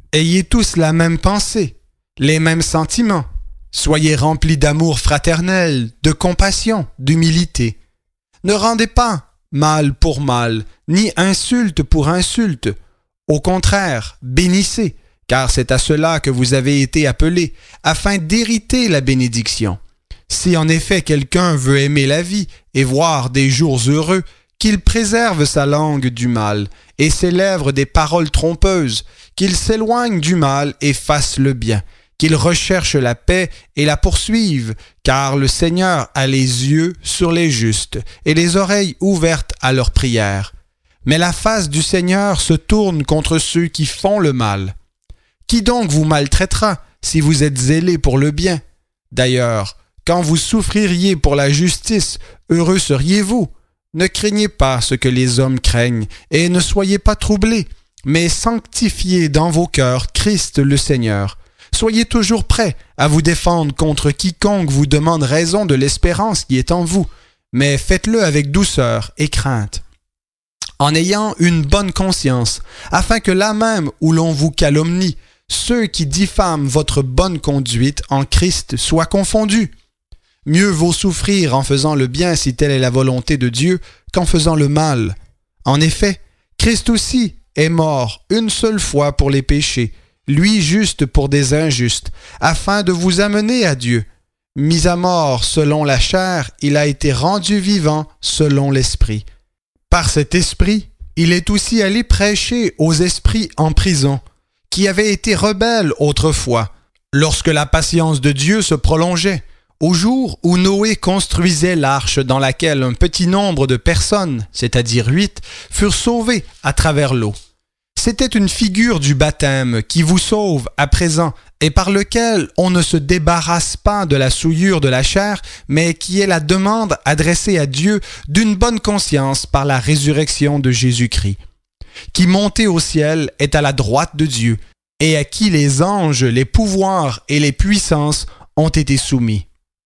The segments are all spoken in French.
Ayez tous la même pensée, les mêmes sentiments. Soyez remplis d'amour fraternel, de compassion, d'humilité. Ne rendez pas mal pour mal, ni insulte pour insulte. Au contraire, bénissez, car c'est à cela que vous avez été appelés, afin d'hériter la bénédiction. Si en effet quelqu'un veut aimer la vie et voir des jours heureux, qu'il préserve sa langue du mal et ses lèvres des paroles trompeuses, qu'il s'éloigne du mal et fasse le bien, qu'il recherche la paix et la poursuive, car le Seigneur a les yeux sur les justes et les oreilles ouvertes à leurs prières. Mais la face du Seigneur se tourne contre ceux qui font le mal. Qui donc vous maltraitera si vous êtes zélés pour le bien? D'ailleurs, quand vous souffririez pour la justice, heureux seriez-vous. Ne craignez pas ce que les hommes craignent, et ne soyez pas troublés, mais sanctifiez dans vos cœurs Christ le Seigneur. Soyez toujours prêts à vous défendre contre quiconque vous demande raison de l'espérance qui est en vous, mais faites-le avec douceur et crainte, en ayant une bonne conscience, afin que là même où l'on vous calomnie, ceux qui diffament votre bonne conduite en Christ soient confondus. Mieux vaut souffrir en faisant le bien si telle est la volonté de Dieu qu'en faisant le mal. En effet, Christ aussi est mort une seule fois pour les péchés, lui juste pour des injustes, afin de vous amener à Dieu. Mis à mort selon la chair, il a été rendu vivant selon l'esprit. Par cet esprit, il est aussi allé prêcher aux esprits en prison, qui avaient été rebelles autrefois, lorsque la patience de Dieu se prolongeait, au jour où Noé construisait l'arche dans laquelle un petit nombre de personnes, c'est-à-dire 8, furent sauvées à travers l'eau. C'était une figure du baptême qui vous sauve à présent et par lequel on ne se débarrasse pas de la souillure de la chair, mais qui est la demande adressée à Dieu d'une bonne conscience par la résurrection de Jésus-Christ, qui monté au ciel est à la droite de Dieu et à qui les anges, les pouvoirs et les puissances ont été soumis.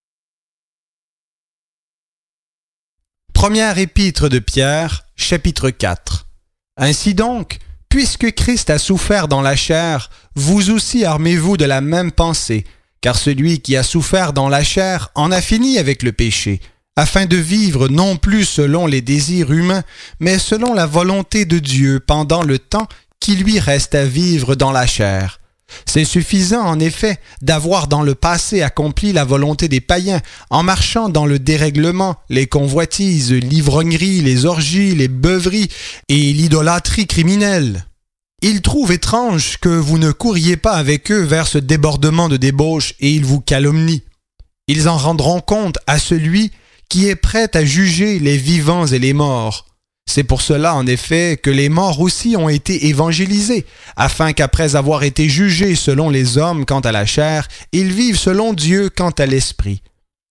Première épître de Pierre, chapitre 4. Ainsi donc, puisque Christ a souffert dans la chair, vous aussi armez-vous de la même pensée, car celui qui a souffert dans la chair en a fini avec le péché, afin de vivre non plus selon les désirs humains, mais selon la volonté de Dieu pendant le temps qui lui reste à vivre dans la chair. C'est suffisant, en effet, d'avoir dans le passé accompli la volonté des païens, en marchant dans le dérèglement, les convoitises, l'ivrognerie, les orgies, les beuveries et l'idolâtrie criminelle. Ils trouvent étrange que vous ne couriez pas avec eux vers ce débordement de débauche et ils vous calomnient. Ils en rendront compte à celui qui est prêt à juger les vivants et les morts. C'est pour cela, en effet, que les morts aussi ont été évangélisés, afin qu'après avoir été jugés selon les hommes quant à la chair, ils vivent selon Dieu quant à l'esprit.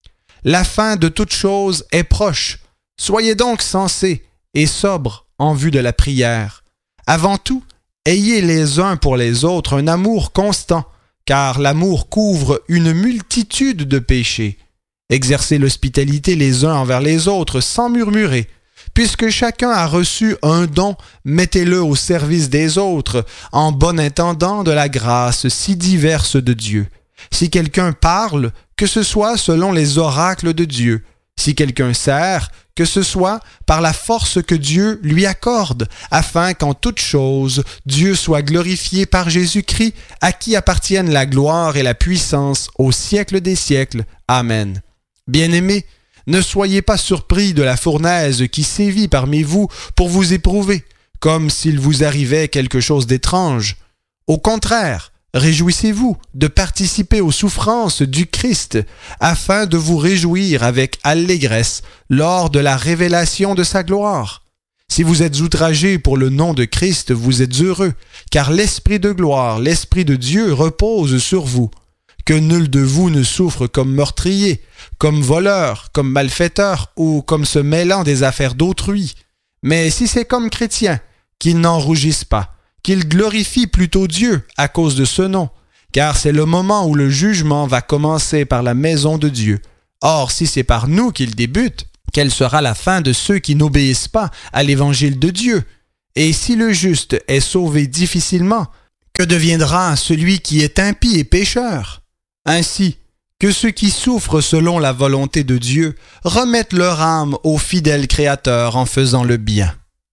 La fin de toute chose est proche. Soyez donc sensés et sobres en vue de la prière. Avant tout, ayez les uns pour les autres un amour constant, car l'amour couvre une multitude de péchés. Exercez l'hospitalité les uns envers les autres sans murmurer. Puisque chacun a reçu un don, mettez-le au service des autres, en bon intendant de la grâce si diverse de Dieu. Si quelqu'un parle, que ce soit selon les oracles de Dieu. Si quelqu'un sert, que ce soit par la force que Dieu lui accorde, afin qu'en toute chose, Dieu soit glorifié par Jésus-Christ, à qui appartiennent la gloire et la puissance au siècle des siècles. Amen. Bien-aimés, ne soyez pas surpris de la fournaise qui sévit parmi vous pour vous éprouver, comme s'il vous arrivait quelque chose d'étrange. Au contraire, réjouissez-vous de participer aux souffrances du Christ, afin de vous réjouir avec allégresse lors de la révélation de sa gloire. Si vous êtes outragés pour le nom de Christ, vous êtes heureux, car l'Esprit de gloire, l'Esprit de Dieu repose sur vous. Que nul de vous ne souffre comme meurtrier, comme voleur, comme malfaiteur ou comme se mêlant des affaires d'autrui. Mais si c'est comme chrétien, qu'il n'en rougisse pas, qu'il glorifie plutôt Dieu à cause de ce nom, car c'est le moment où le jugement va commencer par la maison de Dieu. Or, si c'est par nous qu'il débute, quelle sera la fin de ceux qui n'obéissent pas à l'évangile de Dieu? Et si le juste est sauvé difficilement, Que deviendra celui qui est impie et pécheur? Ainsi, que ceux qui souffrent selon la volonté de Dieu remettent leur âme au fidèle Créateur en faisant le bien.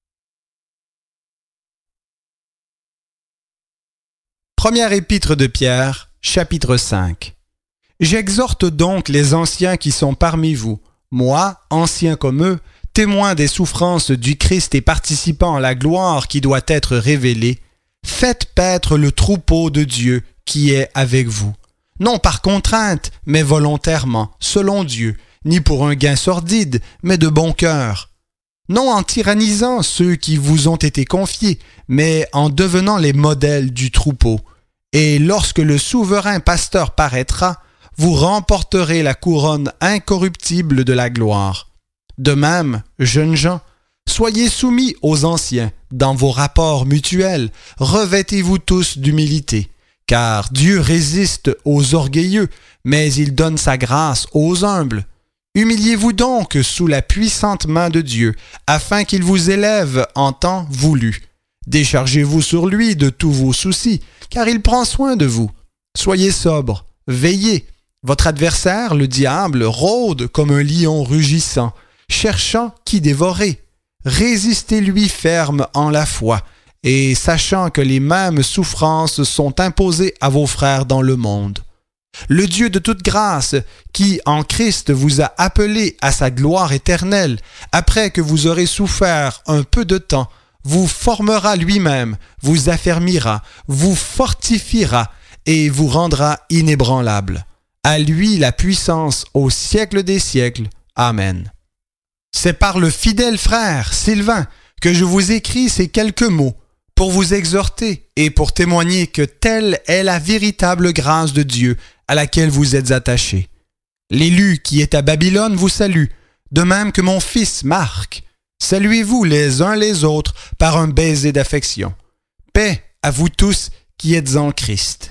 Première épître de Pierre, chapitre 5. J'exhorte donc les anciens qui sont parmi vous, moi, ancien comme eux, témoin des souffrances du Christ et participant à la gloire qui doit être révélée, faites paître le troupeau de Dieu qui est avec vous, non par contrainte, mais volontairement, selon Dieu, ni pour un gain sordide, mais de bon cœur. Non en tyrannisant ceux qui vous ont été confiés, mais en devenant les modèles du troupeau. Et lorsque le souverain pasteur paraîtra, vous remporterez la couronne incorruptible de la gloire. De même, jeunes gens, soyez soumis aux anciens dans vos rapports mutuels, revêtez-vous tous d'humilité, car Dieu résiste aux orgueilleux, mais il donne sa grâce aux humbles. Humiliez-vous donc sous la puissante main de Dieu, afin qu'il vous élève en temps voulu. Déchargez-vous sur lui de tous vos soucis, car il prend soin de vous. Soyez sobres, veillez. Votre adversaire, le diable, rôde comme un lion rugissant, cherchant qui dévorer. Résistez-lui ferme en la foi, et sachant que les mêmes souffrances sont imposées à vos frères dans le monde. Le Dieu de toute grâce, qui en Christ vous a appelés à sa gloire éternelle, après que vous aurez souffert un peu de temps, vous formera lui-même, vous affermira, vous fortifiera et vous rendra inébranlable. À lui la puissance au siècle des siècles. Amen. C'est par le fidèle frère Sylvain que je vous écris ces quelques mots pour vous exhorter et pour témoigner que telle est la véritable grâce de Dieu à laquelle vous êtes attachés. L'élu qui est à Babylone vous salue, de même que mon fils Marc. Saluez-vous les uns les autres par un baiser d'affection. Paix à vous tous qui êtes en Christ.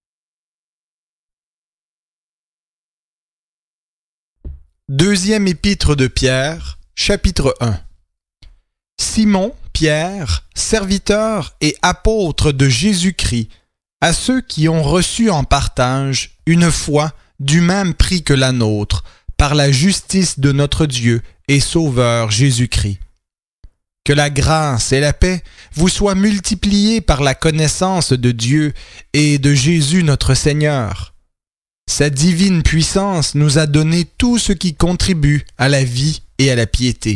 Deuxième épître de Pierre, chapitre 1. Simon, Pierre, serviteur et apôtre de Jésus-Christ, à ceux qui ont reçu en partage une foi du même prix que la nôtre, par la justice de notre Dieu et Sauveur Jésus-Christ. Que la grâce et la paix vous soient multipliées par la connaissance de Dieu et de Jésus notre Seigneur. Sa divine puissance nous a donné tout ce qui contribue à la vie et à la piété,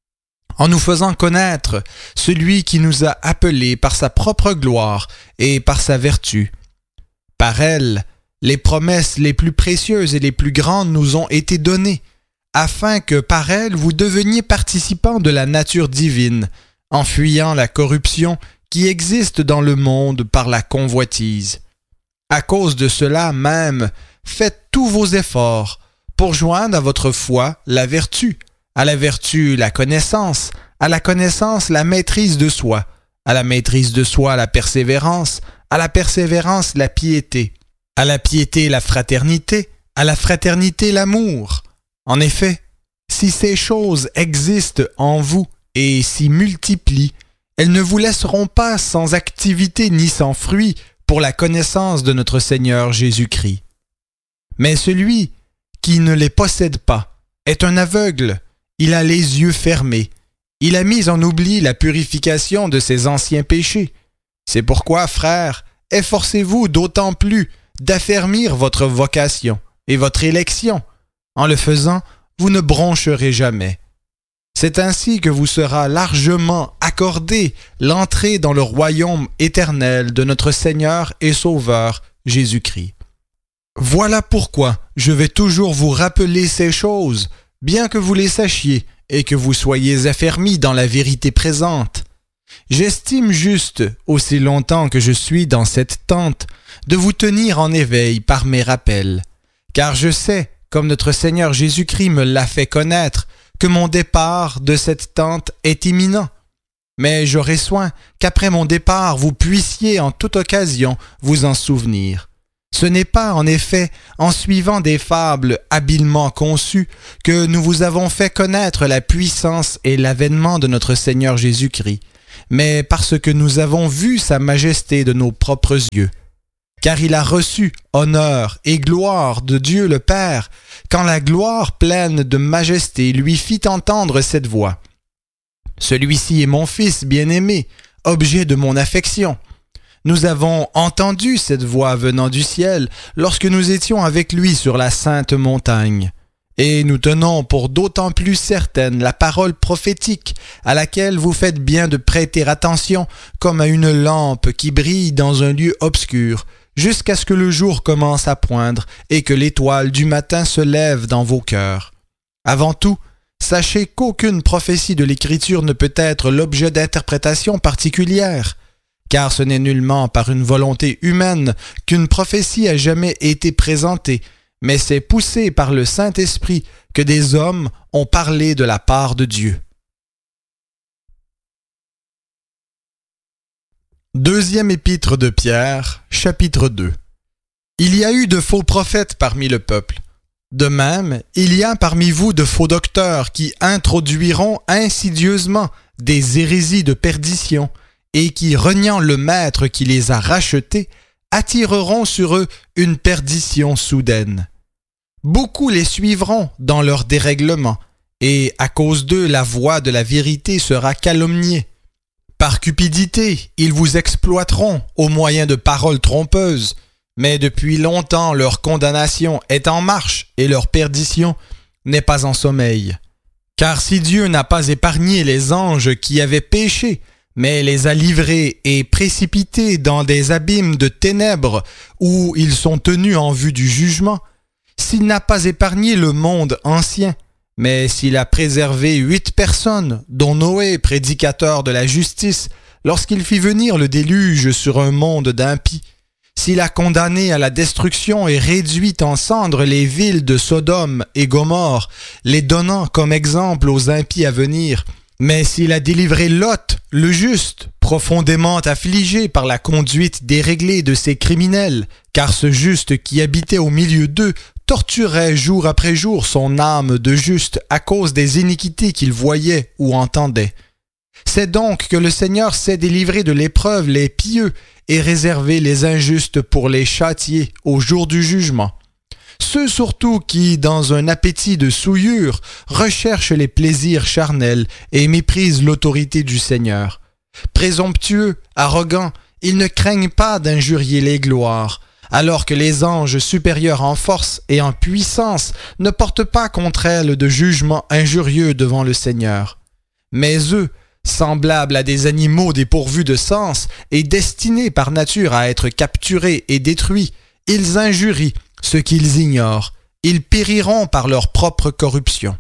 en nous faisant connaître celui qui nous a appelés par sa propre gloire et par sa vertu. Par elle, les promesses les plus précieuses et les plus grandes nous ont été données, afin que par elle vous deveniez participants de la nature divine, en fuyant la corruption qui existe dans le monde par la convoitise. À cause de cela même, faites tous vos efforts pour joindre à votre foi la vertu, à la vertu la connaissance, à la connaissance la maîtrise de soi, à la maîtrise de soi la persévérance, à la persévérance la piété, à la piété la fraternité, à la fraternité l'amour. En effet, si ces choses existent en vous et s'y multiplient, elles ne vous laisseront pas sans activité ni sans fruit pour la connaissance de notre Seigneur Jésus-Christ. Mais celui qui ne les possède pas est un aveugle, il a les yeux fermés, il a mis en oubli la purification de ses anciens péchés. C'est pourquoi, frères, efforcez-vous d'autant plus d'affermir votre vocation et votre élection. En le faisant, vous ne broncherez jamais. C'est ainsi que vous sera largement accordée l'entrée dans le royaume éternel de notre Seigneur et Sauveur Jésus-Christ. Voilà pourquoi je vais toujours vous rappeler ces choses, bien que vous les sachiez et que vous soyez affermis dans la vérité présente. J'estime juste, aussi longtemps que je suis dans cette tente, de vous tenir en éveil par mes rappels, car je sais, comme notre Seigneur Jésus-Christ me l'a fait connaître, que mon départ de cette tente est imminent. Mais j'aurai soin qu'après mon départ vous puissiez en toute occasion vous en souvenir. Ce n'est pas, en effet, en suivant des fables habilement conçues que nous vous avons fait connaître la puissance et l'avènement de notre Seigneur Jésus-Christ, mais parce que nous avons vu sa majesté de nos propres yeux. Car il a reçu honneur et gloire de Dieu le Père, quand la gloire pleine de majesté lui fit entendre cette voix. Celui-ci est mon Fils bien-aimé, objet de mon affection. Nous avons entendu cette voix venant du ciel lorsque nous étions avec lui sur la sainte montagne. Et nous tenons pour d'autant plus certaine la parole prophétique à laquelle vous faites bien de prêter attention comme à une lampe qui brille dans un lieu obscur, jusqu'à ce que le jour commence à poindre et que l'étoile du matin se lève dans vos cœurs. Avant tout, sachez qu'aucune prophétie de l'Écriture ne peut être l'objet d'interprétation particulière, car ce n'est nullement par une volonté humaine qu'une prophétie a jamais été présentée, mais c'est poussé par le Saint-Esprit que des hommes ont parlé de la part de Dieu. Deuxième épître de Pierre, chapitre 2. Il y a eu de faux prophètes parmi le peuple. De même, il y a parmi vous de faux docteurs qui introduiront insidieusement des hérésies de perdition et qui, reniant le Maître qui les a rachetés, attireront sur eux une perdition soudaine. Beaucoup les suivront dans leur dérèglement, et à cause d'eux la voix de la vérité sera calomniée. Par cupidité, ils vous exploiteront au moyen de paroles trompeuses, mais depuis longtemps leur condamnation est en marche et leur perdition n'est pas en sommeil. Car si Dieu n'a pas épargné les anges qui avaient péché, mais les a livrés et précipités dans des abîmes de ténèbres où ils sont tenus en vue du jugement, s'il n'a pas épargné le monde ancien, mais s'il a préservé 8 personnes, dont Noé, prédicateur de la justice, lorsqu'il fit venir le déluge sur un monde d'impies, s'il a condamné à la destruction et réduit en cendres les villes de Sodome et Gomorrhe, les donnant comme exemple aux impies à venir, mais s'il a délivré Lot, le juste, profondément affligé par la conduite déréglée de ces criminels, car ce juste qui habitait au milieu d'eux torturait jour après jour son âme de juste à cause des iniquités qu'il voyait ou entendait. C'est donc que le Seigneur sait délivrer de l'épreuve les pieux et réserver les injustes pour les châtier au jour du jugement. Ceux surtout qui, dans un appétit de souillure, recherchent les plaisirs charnels et méprisent l'autorité du Seigneur. Présomptueux, arrogants, ils ne craignent pas d'injurier les gloires, alors que les anges supérieurs en force et en puissance ne portent pas contre elles de jugement injurieux devant le Seigneur. Mais eux, semblables à des animaux dépourvus de sens et destinés par nature à être capturés et détruits, ils injurient ce qu'ils ignorent, ils périront par leur propre corruption.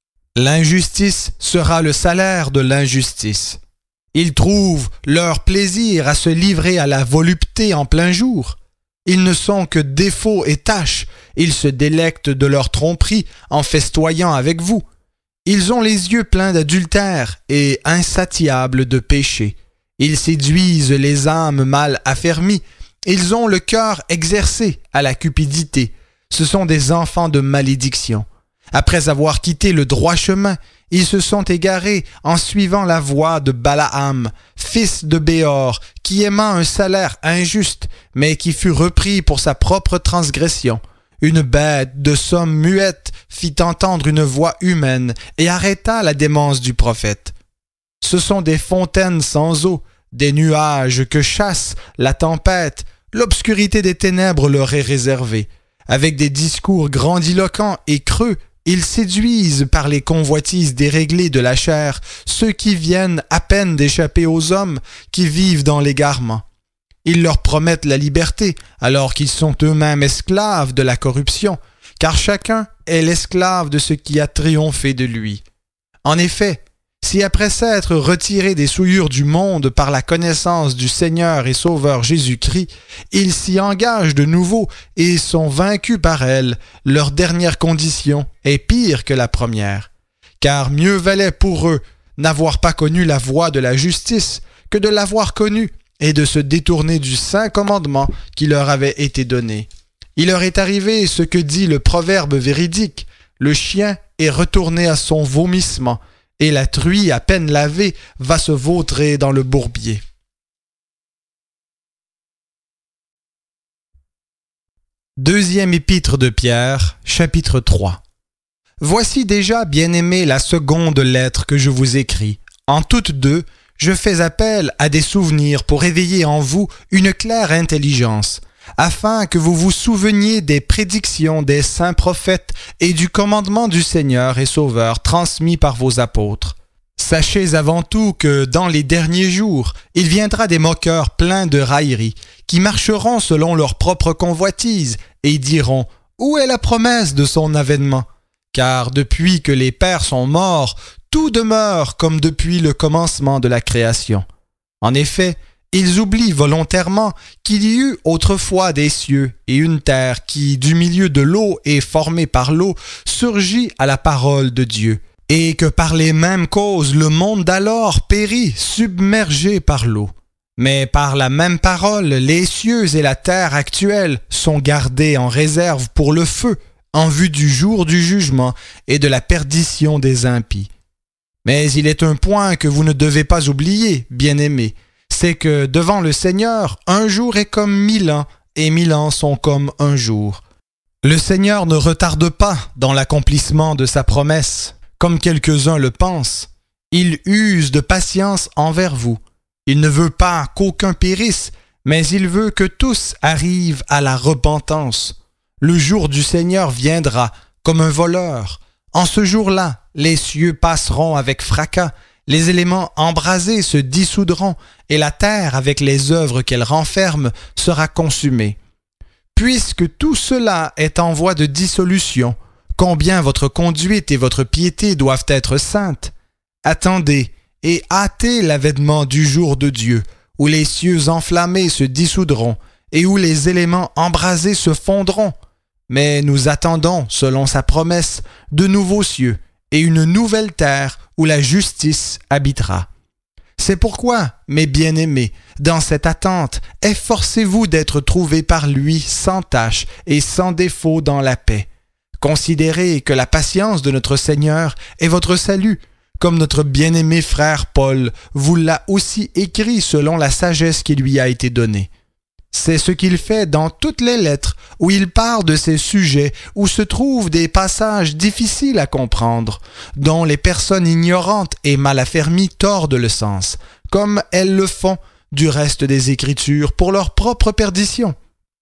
L'injustice sera le salaire de l'injustice. Ils trouvent leur plaisir à se livrer à la volupté en plein jour. Ils ne sont que défauts et taches, ils se délectent de leur tromperie en festoyant avec vous. Ils ont les yeux pleins d'adultère et insatiables de péché. Ils séduisent les âmes mal affermies. Ils ont le cœur exercé à la cupidité. Ce sont des enfants de malédiction. Après avoir quitté le droit chemin, ils se sont égarés en suivant la voie de Balaam, fils de Béor, qui aima un salaire injuste, mais qui fut repris pour sa propre transgression. Une bête de somme muette fit entendre une voix humaine et arrêta la démence du prophète. Ce sont des fontaines sans eau, des nuages que chasse la tempête, l'obscurité des ténèbres leur est réservée. Avec des discours grandiloquents et creux, ils séduisent par les convoitises déréglées de la chair ceux qui viennent à peine d'échapper aux hommes qui vivent dans l'égarement. Ils leur promettent la liberté alors qu'ils sont eux-mêmes esclaves de la corruption, car chacun est l'esclave de ce qui a triomphé de lui. En effet, si après s'être retirés des souillures du monde par la connaissance du Seigneur et Sauveur Jésus-Christ, ils s'y engagent de nouveau et sont vaincus par elles, leur dernière condition est pire que la première. Car mieux valait pour eux n'avoir pas connu la voie de la justice que de l'avoir connue et de se détourner du saint commandement qui leur avait été donné. Il leur est arrivé ce que dit le proverbe véridique, le chien est retourné à son vomissement, et la truie à peine lavée va se vautrer dans le bourbier. Deuxième épître de Pierre, chapitre 3. Voici déjà, bien-aimés, la seconde lettre que je vous écris. En toutes deux, je fais appel à des souvenirs pour éveiller en vous une claire intelligence, afin que vous vous souveniez des prédictions des saints prophètes et du commandement du Seigneur et Sauveur transmis par vos apôtres. Sachez avant tout que dans les derniers jours, il viendra des moqueurs pleins de railleries, qui marcheront selon leur propre convoitise et diront « Où est la promesse de son avènement ?» Car depuis que les pères sont morts, tout demeure comme depuis le commencement de la création. En effet, ils oublient volontairement qu'il y eut autrefois des cieux et une terre qui, du milieu de l'eau et formée par l'eau, surgit à la parole de Dieu, et que par les mêmes causes le monde d'alors périt, submergé par l'eau. Mais par la même parole, les cieux et la terre actuelle sont gardés en réserve pour le feu, en vue du jour du jugement et de la perdition des impies. Mais il est un point que vous ne devez pas oublier, bien-aimés, c'est que devant le Seigneur, un jour est comme 1000 ans, et 1000 ans sont comme un jour. Le Seigneur ne retarde pas dans l'accomplissement de sa promesse, comme quelques-uns le pensent. Il use de patience envers vous. Il ne veut pas qu'aucun périsse, mais il veut que tous arrivent à la repentance. Le jour du Seigneur viendra comme un voleur. En ce jour-là, les cieux passeront avec fracas, les éléments embrasés se dissoudront, et la terre, avec les œuvres qu'elle renferme, sera consumée. Puisque tout cela est en voie de dissolution, combien votre conduite et votre piété doivent être saintes. Attendez et hâtez l'avènement du jour de Dieu, où les cieux enflammés se dissoudront, et où les éléments embrasés se fondront. Mais nous attendons, selon sa promesse, de nouveaux cieux et une nouvelle terre où la justice habitera. C'est pourquoi, mes bien-aimés, dans cette attente, efforcez-vous d'être trouvés par lui sans tache et sans défaut dans la paix. Considérez que la patience de notre Seigneur est votre salut, comme notre bien-aimé frère Paul vous l'a aussi écrit selon la sagesse qui lui a été donnée. C'est ce qu'il fait dans toutes les lettres où il parle de ces sujets où se trouvent des passages difficiles à comprendre, dont les personnes ignorantes et mal affermies tordent le sens, comme elles le font du reste des Écritures pour leur propre perdition.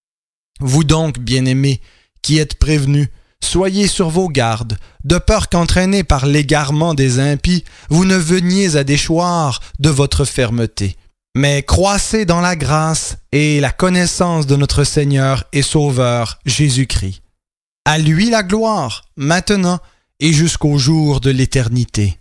Vous donc, bien-aimés, qui êtes prévenus, soyez sur vos gardes, de peur qu'entraînés par l'égarement des impies, vous ne veniez à déchoir de votre fermeté. Mais croissez dans la grâce et la connaissance de notre Seigneur et Sauveur Jésus-Christ. À lui la gloire, maintenant et jusqu'au jour de l'éternité.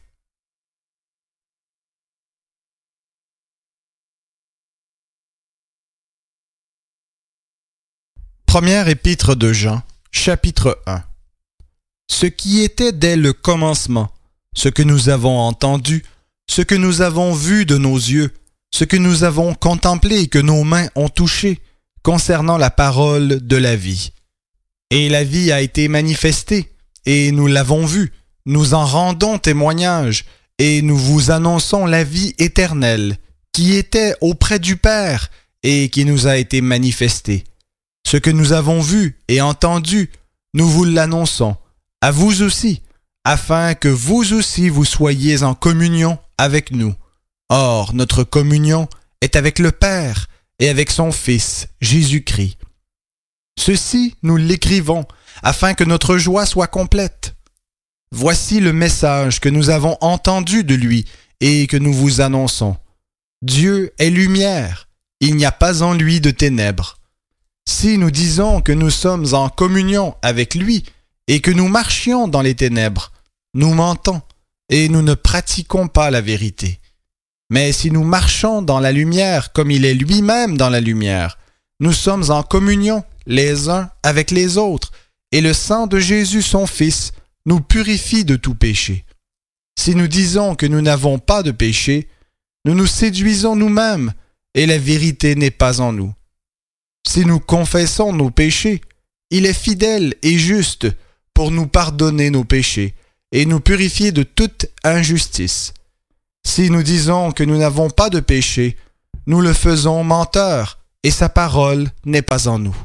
Première épître de Jean, chapitre 1. Ce qui était dès le commencement, ce que nous avons entendu, ce que nous avons vu de nos yeux, ce que nous avons contemplé et que nos mains ont touché, concernant la parole de la vie. Et la vie a été manifestée, et nous l'avons vue, nous en rendons témoignage, et nous vous annonçons la vie éternelle, qui était auprès du Père, et qui nous a été manifestée. Ce que nous avons vu et entendu, nous vous l'annonçons, à vous aussi, afin que vous aussi vous soyez en communion avec nous. Or, notre communion est avec le Père et avec son Fils, Jésus-Christ. Ceci, nous l'écrivons, afin que notre joie soit complète. Voici le message que nous avons entendu de lui et que nous vous annonçons. Dieu est lumière, il n'y a pas en lui de ténèbres. Si nous disons que nous sommes en communion avec lui et que nous marchions dans les ténèbres, nous mentons et nous ne pratiquons pas la vérité. Mais si nous marchons dans la lumière comme il est lui-même dans la lumière, nous sommes en communion les uns avec les autres, et le sang de Jésus son Fils nous purifie de tout péché. Si nous disons que nous n'avons pas de péché, nous nous séduisons nous-mêmes, et la vérité n'est pas en nous. Si nous confessons nos péchés, il est fidèle et juste pour nous pardonner nos péchés et nous purifier de toute injustice. Si nous disons que nous n'avons pas de péché, nous le faisons menteur, et sa parole n'est pas en nous.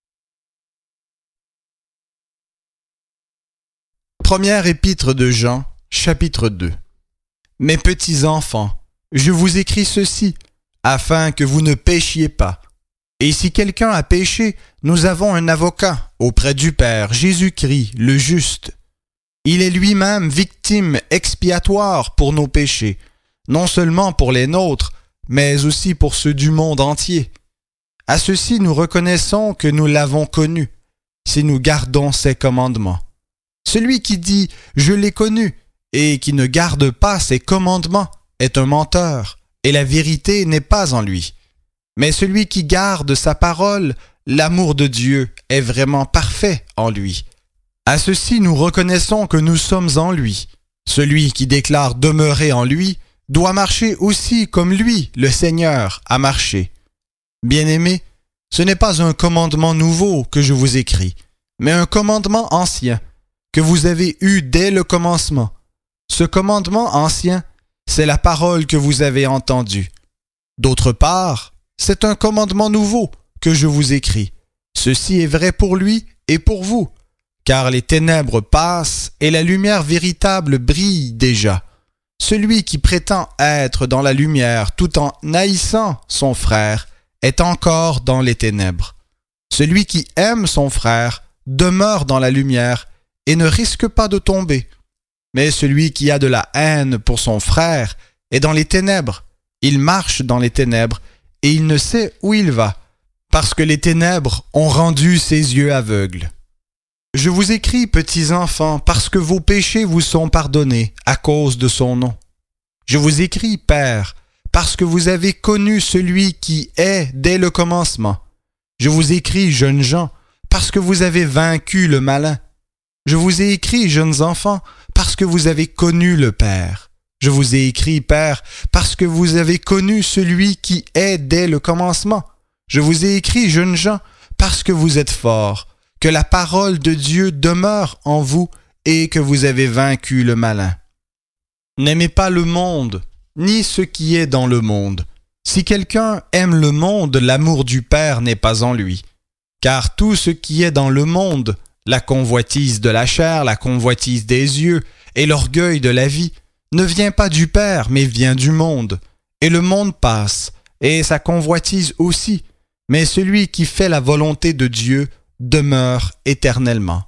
Première épître de Jean, chapitre 2. Mes petits enfants, je vous écris ceci, afin que vous ne péchiez pas. Et si quelqu'un a péché, nous avons un avocat auprès du Père, Jésus-Christ, le juste. Il est lui-même victime expiatoire pour nos péchés, non seulement pour les nôtres, mais aussi pour ceux du monde entier. À ceci nous reconnaissons que nous l'avons connu, si nous gardons ses commandements. Celui qui dit « Je l'ai connu » et qui ne garde pas ses commandements est un menteur, et la vérité n'est pas en lui. Mais celui qui garde sa parole, l'amour de Dieu est vraiment parfait en lui. À ceci nous reconnaissons que nous sommes en lui. Celui qui déclare demeurer en lui doit marcher aussi comme lui, le Seigneur, a marché. Bien-aimés, ce n'est pas un commandement nouveau que je vous écris, mais un commandement ancien, que vous avez eu dès le commencement. Ce commandement ancien, c'est la parole que vous avez entendue. D'autre part, c'est un commandement nouveau que je vous écris. Ceci est vrai pour lui et pour vous, car les ténèbres passent et la lumière véritable brille déjà. Celui qui prétend être dans la lumière tout en haïssant son frère est encore dans les ténèbres. Celui qui aime son frère demeure dans la lumière et ne risque pas de tomber. Mais celui qui a de la haine pour son frère est dans les ténèbres. Il marche dans les ténèbres et il ne sait où il va, parce que les ténèbres ont rendu ses yeux aveugles. Je vous écris, petits enfants, parce que vos péchés vous sont pardonnés à cause de son nom. Je vous écris, Père, parce que vous avez connu celui qui est dès le commencement. Je vous écris, jeunes gens, parce que vous avez vaincu le malin. Je vous ai écrit, jeunes enfants, parce que vous avez connu le Père. Je vous ai écrit, Père, parce que vous avez connu celui qui est dès le commencement. Je vous ai écrit, jeunes gens, parce que vous êtes forts, que la parole de Dieu demeure en vous et que vous avez vaincu le malin. N'aimez pas le monde, ni ce qui est dans le monde. Si quelqu'un aime le monde, l'amour du Père n'est pas en lui. Car tout ce qui est dans le monde, la convoitise de la chair, la convoitise des yeux et l'orgueil de la vie, ne vient pas du Père, mais vient du monde. Et le monde passe, et sa convoitise aussi, mais celui qui fait la volonté de Dieu demeure éternellement.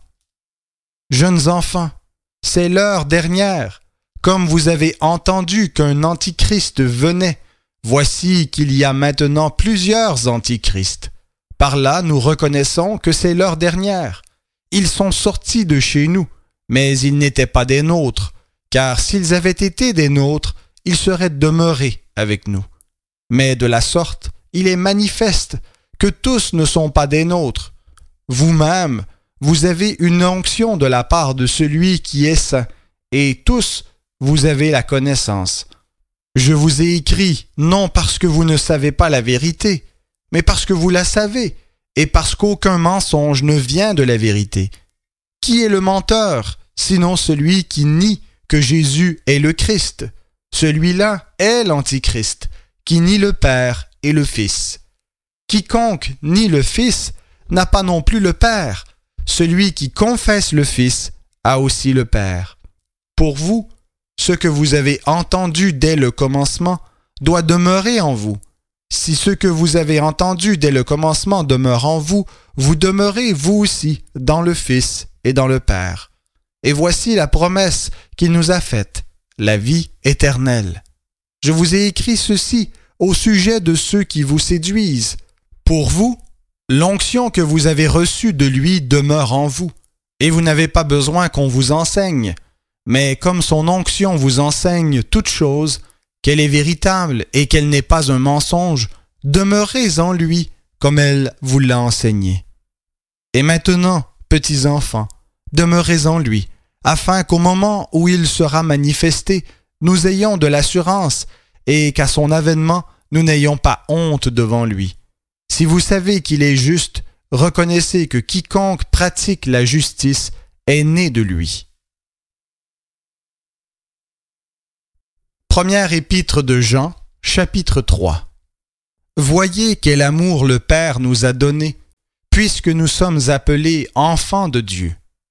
Jeunes enfants, c'est l'heure dernière. Comme vous avez entendu qu'un antichrist venait, voici qu'il y a maintenant plusieurs antichrists. Par là, nous reconnaissons que c'est l'heure dernière. Ils sont sortis de chez nous, mais ils n'étaient pas des nôtres, car s'ils avaient été des nôtres, ils seraient demeurés avec nous. Mais de la sorte, il est manifeste que tous ne sont pas des nôtres. Vous-même, vous avez une onction de la part de celui qui est saint, et tous, vous avez la connaissance. Je vous ai écrit, non parce que vous ne savez pas la vérité, mais parce que vous la savez, et parce qu'aucun mensonge ne vient de la vérité. Qui est le menteur, sinon celui qui nie que Jésus est le Christ? Celui-là est l'Antichrist, qui nie le Père et le Fils. Quiconque nie le Fils n'a pas non plus le Père. Celui qui confesse le Fils a aussi le Père. Pour vous, ce que vous avez entendu dès le commencement doit demeurer en vous. Si ce que vous avez entendu dès le commencement demeure en vous, vous demeurez vous aussi dans le Fils et dans le Père. Et voici la promesse qu'il nous a faite, la vie éternelle. Je vous ai écrit ceci au sujet de ceux qui vous séduisent. Pour vous, l'onction que vous avez reçue de lui demeure en vous, et vous n'avez pas besoin qu'on vous enseigne. Mais comme son onction vous enseigne toute chose, qu'elle est véritable et qu'elle n'est pas un mensonge, demeurez en lui comme elle vous l'a enseigné. Et maintenant, petits enfants, demeurez en lui, afin qu'au moment où il sera manifesté, nous ayons de l'assurance et qu'à son avènement, nous n'ayons pas honte devant lui. Si vous savez qu'il est juste, reconnaissez que quiconque pratique la justice est né de lui. Première épître de Jean, chapitre 3. Voyez quel amour le Père nous a donné, puisque nous sommes appelés enfants de Dieu.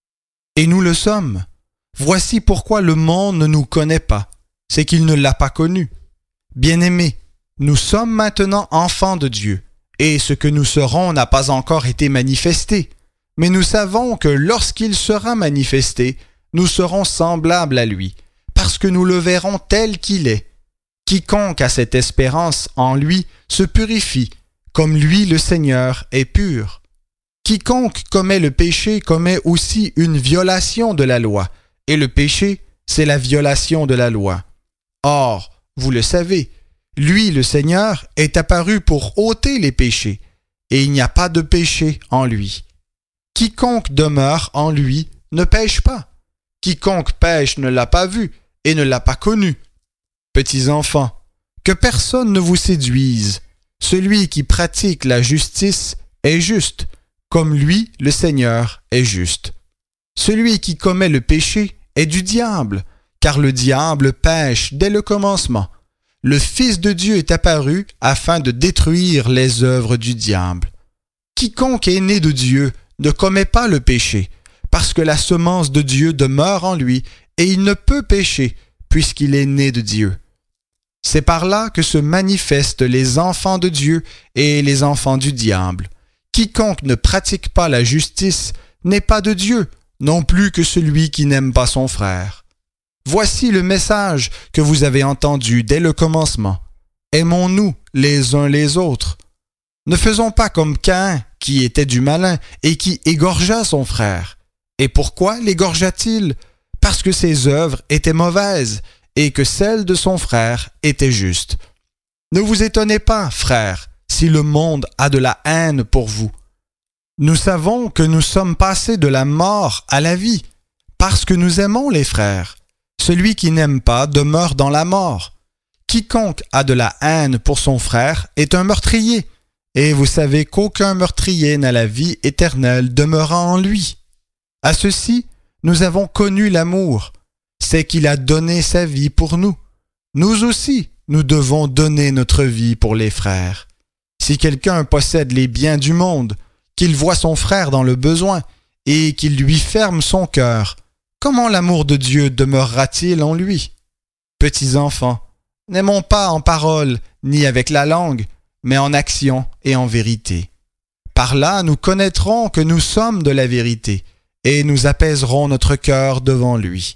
Et nous le sommes. Voici pourquoi le monde ne nous connaît pas, c'est qu'il ne l'a pas connu. Bien-aimés, nous sommes maintenant enfants de Dieu, et ce que nous serons n'a pas encore été manifesté. Mais nous savons que lorsqu'il sera manifesté, nous serons semblables à lui, parce que nous le verrons tel qu'il est. Quiconque a cette espérance en lui se purifie, comme lui le Seigneur est pur. Quiconque commet le péché commet aussi une violation de la loi, et le péché, c'est la violation de la loi. Or, vous le savez, lui, le Seigneur, est apparu pour ôter les péchés, et il n'y a pas de péché en lui. Quiconque demeure en lui ne pêche pas. Quiconque pêche ne l'a pas vu et ne l'a pas connu. Petits enfants, que personne ne vous séduise. Celui qui pratique la justice est juste, comme lui, le Seigneur, est juste. Celui qui commet le péché est du diable, car le diable pêche dès le commencement. Le Fils de Dieu est apparu afin de détruire les œuvres du diable. Quiconque est né de Dieu ne commet pas le péché, parce que la semence de Dieu demeure en lui, et il ne peut pécher, puisqu'il est né de Dieu. C'est par là que se manifestent les enfants de Dieu et les enfants du diable. Quiconque ne pratique pas la justice n'est pas de Dieu, non plus que celui qui n'aime pas son frère. Voici le message que vous avez entendu dès le commencement. Aimons-nous les uns les autres. Ne faisons pas comme Caïn, qui était du malin et qui égorgea son frère. Et pourquoi l'égorgea-t-il? Parce que ses œuvres étaient mauvaises et que celles de son frère étaient justes. Ne vous étonnez pas, frères, si le monde a de la haine pour vous. Nous savons que nous sommes passés de la mort à la vie, parce que nous aimons les frères. Celui qui n'aime pas demeure dans la mort. Quiconque a de la haine pour son frère est un meurtrier, et vous savez qu'aucun meurtrier n'a la vie éternelle demeurant en lui. À ceci, nous avons connu l'amour, c'est qu'il a donné sa vie pour nous. Nous aussi, nous devons donner notre vie pour les frères. Si quelqu'un possède les biens du monde, qu'il voit son frère dans le besoin et qu'il lui ferme son cœur, comment l'amour de Dieu demeurera-t-il en lui? Petits enfants, n'aimons pas en parole ni avec la langue, mais en action et en vérité. Par là, nous connaîtrons que nous sommes de la vérité et nous apaiserons notre cœur devant lui.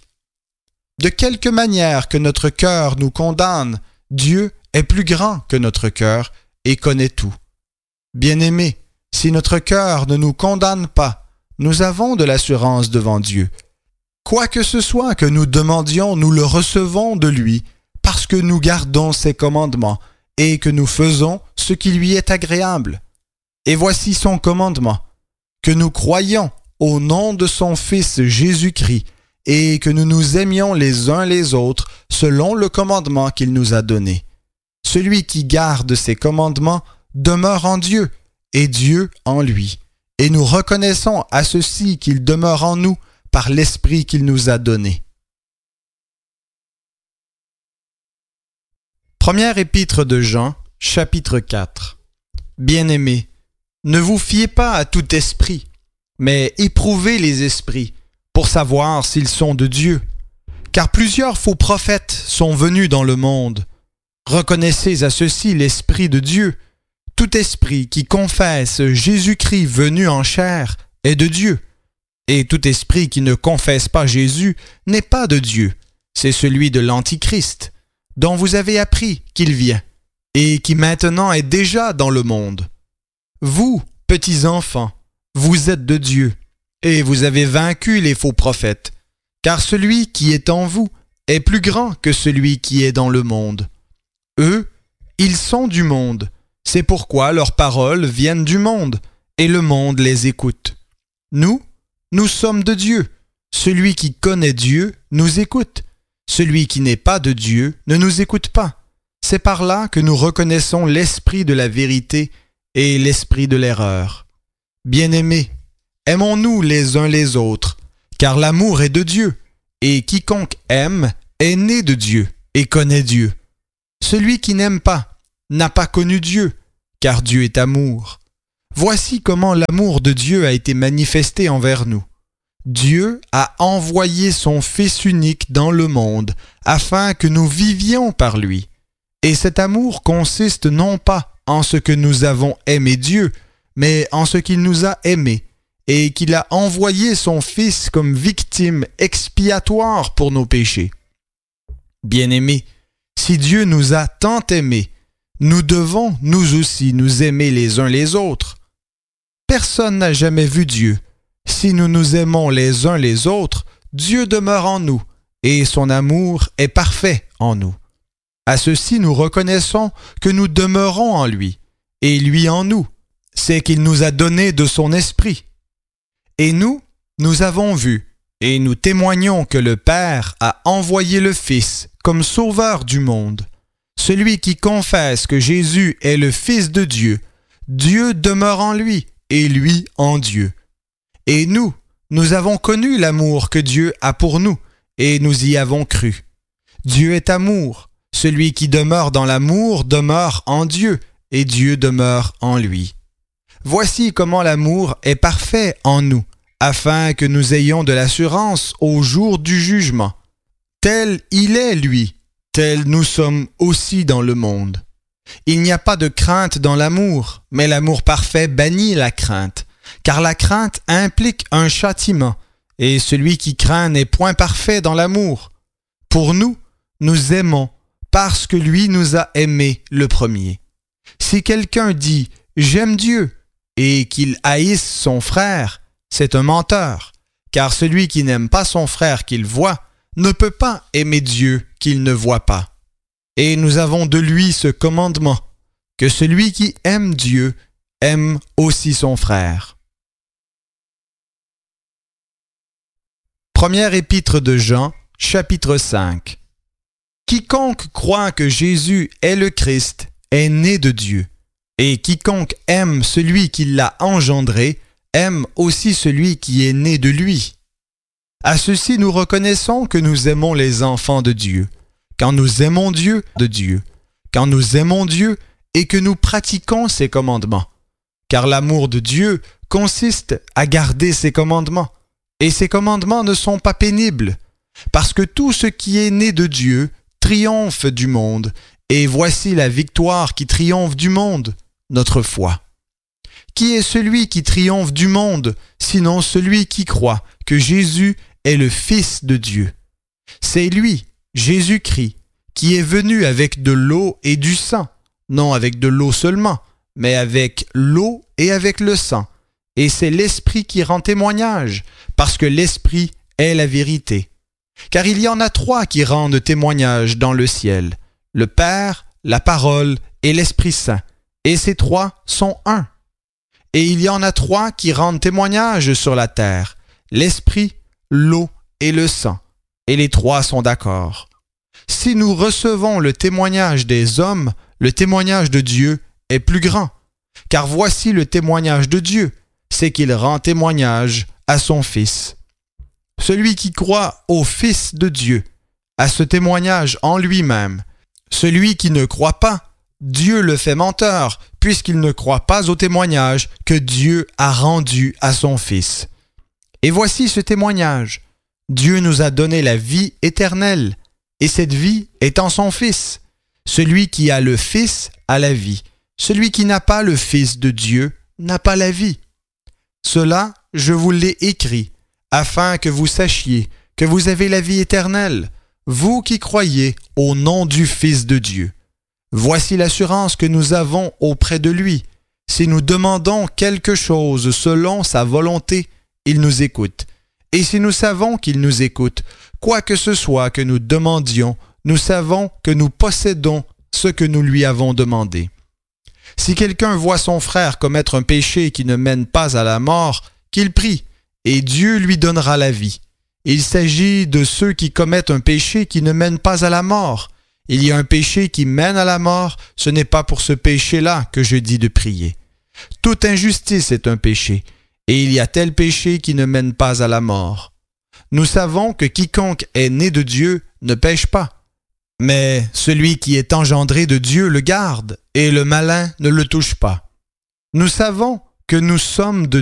De quelque manière que notre cœur nous condamne, Dieu est plus grand que notre cœur et connaît tout. Bien-aimés, si notre cœur ne nous condamne pas, nous avons de l'assurance devant Dieu. Quoi que ce soit que nous demandions, nous le recevons de lui, parce que nous gardons ses commandements et que nous faisons ce qui lui est agréable. Et voici son commandement, que nous croyions au nom de son Fils Jésus-Christ et que nous nous aimions les uns les autres selon le commandement qu'il nous a donné. Celui qui garde ses commandements demeure en Dieu et Dieu en lui. Et nous reconnaissons à ceci qu'il demeure en nous par l'Esprit qu'il nous a donné. Première épître de Jean, chapitre 4. Bien-aimés, ne vous fiez pas à tout esprit, mais éprouvez les esprits, pour savoir s'ils sont de Dieu. Car plusieurs faux prophètes sont venus dans le monde. Reconnaissez à ceci l'Esprit de Dieu. Tout esprit qui confesse Jésus-Christ venu en chair est de Dieu. Et tout esprit qui ne confesse pas Jésus n'est pas de Dieu. C'est celui de l'Antichrist, dont vous avez appris qu'il vient, et qui maintenant est déjà dans le monde. Vous, petits enfants, vous êtes de Dieu, et vous avez vaincu les faux prophètes, car celui qui est en vous est plus grand que celui qui est dans le monde. Eux, ils sont du monde, c'est pourquoi leurs paroles viennent du monde, et le monde les écoute. Nous sommes de Dieu. Celui qui connaît Dieu nous écoute. Celui qui n'est pas de Dieu ne nous écoute pas. C'est par là que nous reconnaissons l'esprit de la vérité et l'esprit de l'erreur. Bien-aimés, aimons-nous les uns les autres, car l'amour est de Dieu, et quiconque aime est né de Dieu et connaît Dieu. Celui qui n'aime pas n'a pas connu Dieu, car Dieu est amour. Voici comment l'amour de Dieu a été manifesté envers nous. Dieu a envoyé son Fils unique dans le monde afin que nous vivions par lui. Et cet amour consiste non pas en ce que nous avons aimé Dieu, mais en ce qu'il nous a aimés et qu'il a envoyé son Fils comme victime expiatoire pour nos péchés. Bien-aimés, si Dieu nous a tant aimés, nous devons nous aussi nous aimer les uns les autres. Personne n'a jamais vu Dieu. Si nous nous aimons les uns les autres, Dieu demeure en nous et son amour est parfait en nous. À ceci, nous reconnaissons que nous demeurons en lui et lui en nous. C'est qu'il nous a donné de son esprit. Et nous avons vu et nous témoignons que le Père a envoyé le Fils comme sauveur du monde. Celui qui confesse que Jésus est le Fils de Dieu, Dieu demeure en lui et lui en Dieu. Et nous avons connu l'amour que Dieu a pour nous et nous y avons cru. Dieu est amour. Celui qui demeure dans l'amour demeure en Dieu et Dieu demeure en lui. Voici comment l'amour est parfait en nous, afin que nous ayons de l'assurance au jour du jugement. Tel il est, lui, tel nous sommes aussi dans le monde. Il n'y a pas de crainte dans l'amour, mais l'amour parfait bannit la crainte, car la crainte implique un châtiment, et celui qui craint n'est point parfait dans l'amour. Pour nous, nous aimons parce que lui nous a aimés le premier. Si quelqu'un dit « J'aime Dieu » et qu'il haïsse son frère, c'est un menteur, car celui qui n'aime pas son frère qu'il voit ne peut pas aimer Dieu qu'il ne voit pas. Et nous avons de lui ce commandement, que celui qui aime Dieu aime aussi son frère. Première épître de Jean, chapitre 5. Quiconque croit que Jésus est le Christ est né de Dieu, et quiconque aime celui qui l'a engendré aime aussi celui qui est né de lui. À ceci nous reconnaissons que nous aimons les enfants de Dieu, quand nous aimons Dieu de Dieu, quand nous aimons Dieu et que nous pratiquons ses commandements. Car l'amour de Dieu consiste à garder ses commandements, et ses commandements ne sont pas pénibles, parce que tout ce qui est né de Dieu triomphe du monde, et voici la victoire qui triomphe du monde, notre foi. Qui est celui qui triomphe du monde, sinon celui qui croit que Jésus est le Fils de Dieu? C'est lui, Jésus-Christ, qui est venu avec de l'eau et du sang, non avec de l'eau seulement, mais avec l'eau et avec le sang. Et c'est l'Esprit qui rend témoignage, parce que l'Esprit est la vérité. Car il y en a trois qui rendent témoignage dans le ciel, le Père, la Parole et l'Esprit Saint, et ces trois sont un. Et il y en a trois qui rendent témoignage sur la terre, l'Esprit, l'eau et le sang, et les trois sont d'accord. Si nous recevons le témoignage des hommes, le témoignage de Dieu est plus grand, car voici le témoignage de Dieu, c'est qu'il rend témoignage à son Fils. Celui qui croit au Fils de Dieu a ce témoignage en lui-même. Celui qui ne croit pas, Dieu le fait menteur, puisqu'il ne croit pas au témoignage que Dieu a rendu à son Fils. Et voici ce témoignage. Dieu nous a donné la vie éternelle, et cette vie est en son Fils. Celui qui a le Fils a la vie. Celui qui n'a pas le Fils de Dieu n'a pas la vie. Cela, je vous l'ai écrit, afin que vous sachiez que vous avez la vie éternelle, vous qui croyez au nom du Fils de Dieu. Voici l'assurance que nous avons auprès de lui. Si nous demandons quelque chose selon sa volonté, il nous écoute. Et si nous savons qu'il nous écoute, quoi que ce soit que nous demandions, nous savons que nous possédons ce que nous lui avons demandé. Si quelqu'un voit son frère commettre un péché qui ne mène pas à la mort, qu'il prie, et Dieu lui donnera la vie. Il s'agit de ceux qui commettent un péché qui ne mène pas à la mort. Il y a un péché qui mène à la mort, ce n'est pas pour ce péché-là que je dis de prier. Toute injustice est un péché, et il y a tel péché qui ne mène pas à la mort. Nous savons que quiconque est né de Dieu ne pêche pas, Mais celui qui est engendré de Dieu le garde, et le malin ne le touche pas. Nous savons que nous sommes de